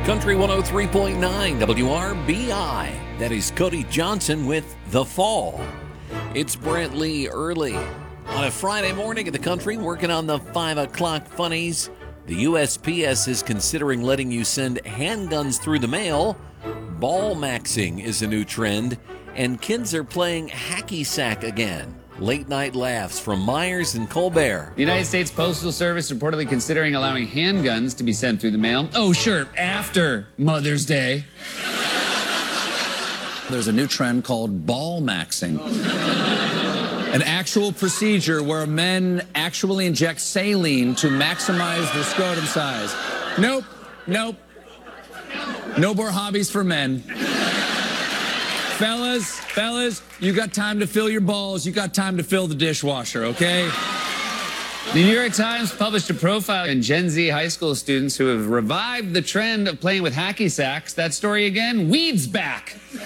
Country 103.9 WRBI. That is Cody Johnson with The Fall. It's Brent Lee early on a Friday morning in the country, working on the 5 o'clock funnies. The USPS is considering letting you send handguns through the mail. Ball maxing is a new trend, and kids are playing hacky sack again. Late night laughs from Myers and Colbert. The United States Postal Service reportedly considering allowing handguns to be sent through the mail. Oh, sure, after Mother's Day. There's a new trend called ball maxing. An actual procedure where men actually inject saline to maximize their scrotum size. Nope. No more hobbies for men. Fellas, you got time to fill your balls. You got time to fill the dishwasher, okay? The New York Times published a profile on Gen Z high school students who have revived the trend of playing with hacky sacks. That story again, weed's back.